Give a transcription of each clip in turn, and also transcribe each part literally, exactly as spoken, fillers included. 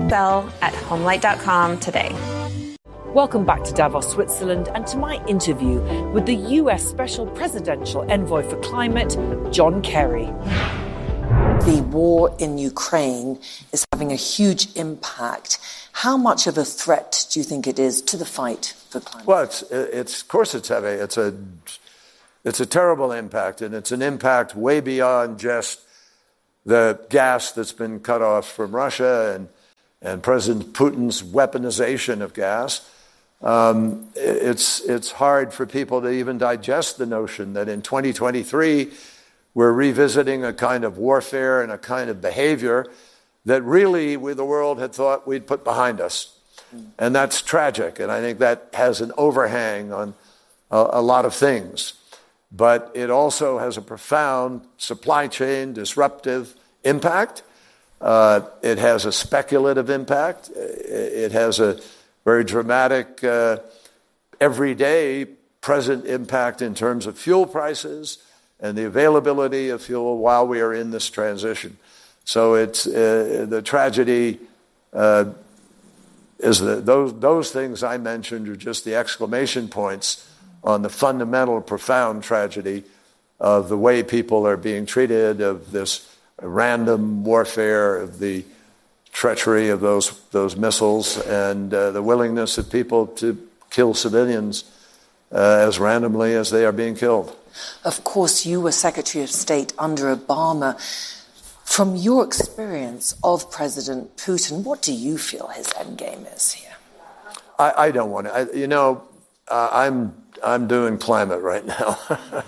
sell at homelight dot com today. Welcome back to Davos, Switzerland, and to my interview with the U S Special Presidential Envoy for Climate, John Kerry. The war in Ukraine is having a huge impact. How much of a threat do you think it is to the fight for climate? Well, it's, it's of course it's having it's a it's a terrible impact, and it's an impact way beyond just the gas that's been cut off from Russia and and President Putin's weaponization of gas. Um, it's it's hard for people to even digest the notion that in twenty twenty-three we're revisiting a kind of warfare and a kind of behavior that really we, the world had thought we'd put behind us. And that's tragic, and I think that has an overhang on a, a lot of things. But it also has a profound supply chain disruptive impact. Uh, it has a speculative impact. It has a very dramatic, uh, everyday present impact in terms of fuel prices and the availability of fuel while we are in this transition. So it's uh, the tragedy uh, is the, those those things I mentioned are just the exclamation points on the fundamental, profound tragedy of the way people are being treated, of this random warfare, of the treachery of those those missiles, and uh, the willingness of people to kill civilians uh, as randomly as they are being killed. Of course, you were Secretary of State under Obama. From your experience of President Putin, what do you feel his end game is here? I, I don't want to. I, you know, uh, I'm I'm doing climate right now.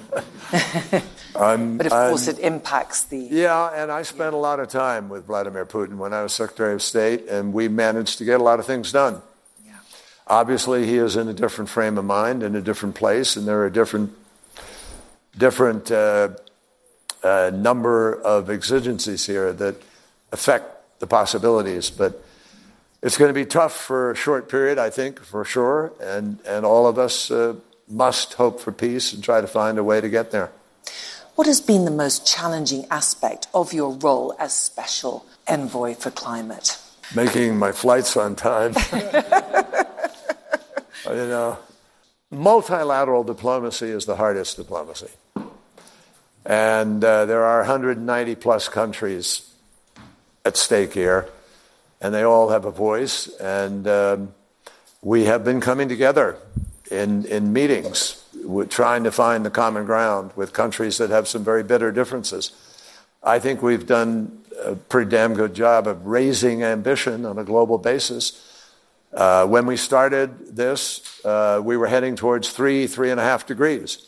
I'm, but of I'm, course, it impacts the. Yeah, and I spent yeah. a lot of time with Vladimir Putin when I was Secretary of State, and we managed to get a lot of things done. Yeah. Obviously, he is in a different frame of mind, in a different place, and there are different. different uh, uh, number of exigencies here that affect the possibilities. But it's going to be tough for a short period, I think, for sure. And, and all of us uh, must hope for peace and try to find a way to get there. What has been the most challenging aspect of your role as Special Envoy for Climate? Making my flights on time. You know, multilateral diplomacy is the hardest diplomacy. And uh, there are one hundred ninety plus countries at stake here, and they all have a voice. And um, we have been coming together in, in meetings, with trying to find the common ground with countries that have some very bitter differences. I think we've done a pretty damn good job of raising ambition on a global basis. Uh, when we started this, uh, we were heading towards three, three and a half degrees.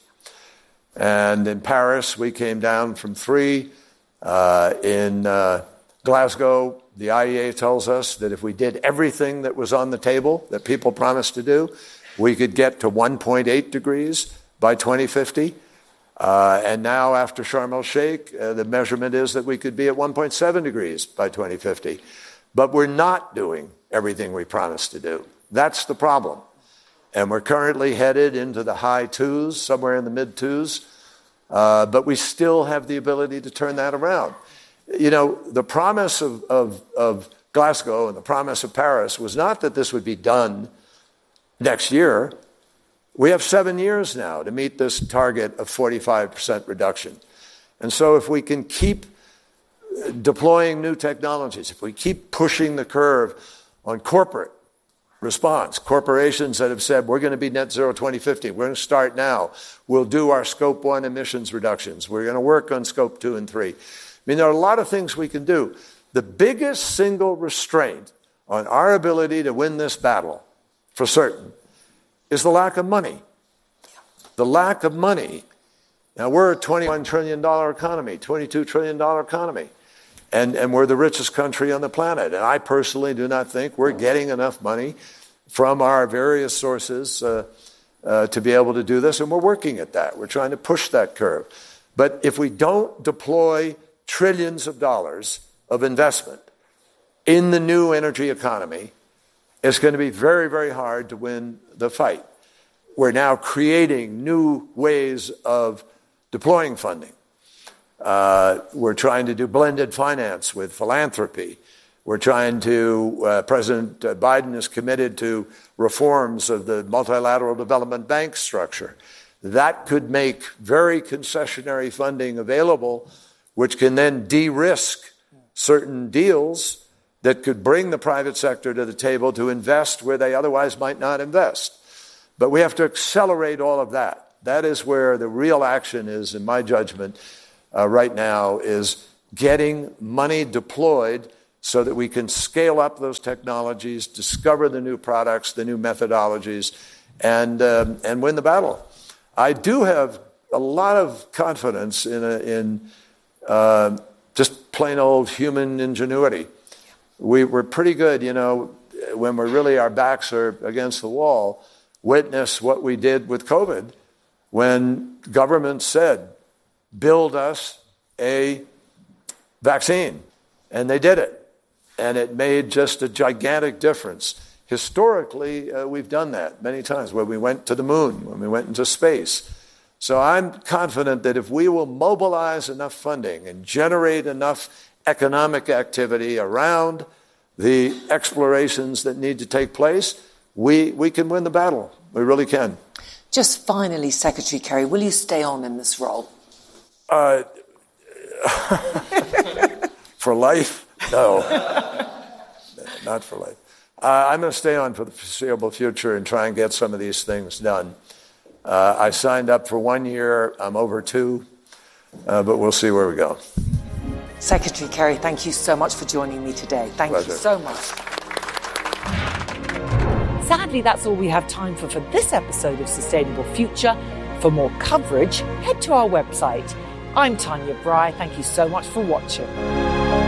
And in Paris, we came down from three. Uh, in uh, Glasgow, the I E A tells us that if we did everything that was on the table that people promised to do, we could get to one point eight degrees by twenty fifty. Uh, and now, after Sharm el-Sheikh, uh, the measurement is that we could be at one point seven degrees by twenty fifty. But we're not doing everything we promised to do. That's the problem. And we're currently headed into the high twos, somewhere in the mid twos. Uh, but we still have the ability to turn that around. You know, the promise of, of, of Glasgow and the promise of Paris was not that this would be done next year. We have seven years now to meet this target of forty-five percent reduction. And so if we can keep deploying new technologies, if we keep pushing the curve on corporate response, corporations that have said, we're going to be net zero twenty fifty, we're going to start now, we'll do our scope one emissions reductions, we're going to work on scope two and three. I mean, there are a lot of things we can do. The biggest single restraint on our ability to win this battle, for certain, is the lack of money. The lack of money. Now, we're a twenty-one trillion dollars economy, twenty-two trillion dollars economy. And, and we're the richest country on the planet. And I personally do not think we're getting enough money from our various sources uh, uh, to be able to do this. And we're working at that. We're trying to push that curve. But if we don't deploy trillions of dollars of investment in the new energy economy, it's going to be very, very hard to win the fight. We're now creating new ways of deploying funding. Uh, we're trying to do blended finance with philanthropy. We're trying to, uh, President Biden is committed to reforms of the multilateral development bank structure. That could make very concessionary funding available, which can then de-risk certain deals that could bring the private sector to the table to invest where they otherwise might not invest. But we have to accelerate all of that. That is where the real action is, in my judgment, uh, right now, is getting money deployed so that we can scale up those technologies, discover the new products, the new methodologies, and um, and win the battle. I do have a lot of confidence in a, in uh, just plain old human ingenuity. We, we're pretty good, you know, when we're really our backs are against the wall. Witness what we did with COVID when government said, build us a vaccine. And they did it. And it made just a gigantic difference. Historically, uh, we've done that many times, when we went to the moon, when we went into space. So I'm confident that if we will mobilize enough funding and generate enough economic activity around the explorations that need to take place, we, we can win the battle. We really can. Just finally, Secretary Kerry, will you stay on in this role? Uh, for life? No. Not for life. Uh, I'm going to stay on for the foreseeable future and try and get some of these things done. Uh, I signed up for one year. I'm over two, uh, but we'll see where we go. Secretary Kerry, thank you so much for joining me today. Thank Pleasure. you so much. Sadly, that's all we have time for for this episode of Sustainable Future. For more coverage, head to our website. I'm Tanya Bry. Thank you so much for watching.